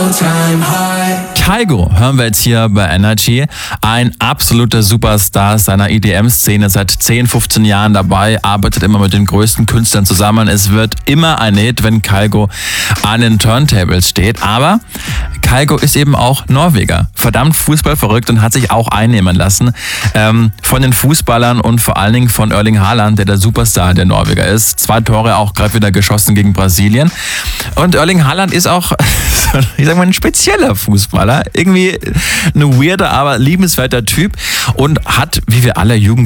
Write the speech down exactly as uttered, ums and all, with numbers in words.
Kygo hören wir jetzt hier bei Energy. Ein absoluter Superstar seiner E D M-Szene, seit zehn, fünfzehn Jahren dabei, arbeitet immer mit den größten Künstlern zusammen. Es wird immer ein Hit, wenn Kygo an den Turntables steht. Aber Kygo ist eben auch Norweger, verdammt fußballverrückt und hat sich auch einnehmen lassen ähm, von den Fußballern und vor allen Dingen von Erling Haaland, der der Superstar der Norweger ist. Zwei Tore auch gerade wieder geschossen gegen Brasilien. Und Erling Haaland ist auch, ich sag mal, ein spezieller Fußballer. Irgendwie ein weirder, aber liebenswerter Typ und hat, wie wir alle Jugend